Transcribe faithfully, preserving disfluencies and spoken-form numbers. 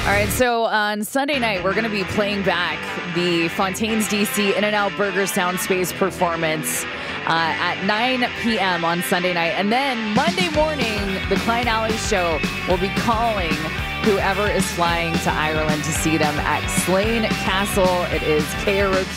All right, so on Sunday night, we're going to be playing back the Fontaines D C In-N-Out Burger Sound Space performance uh, at nine p.m. on Sunday night. And then Monday morning, the Klein Alley Show will be calling whoever is flying to Ireland to see them at Slane Castle. It is K R O Q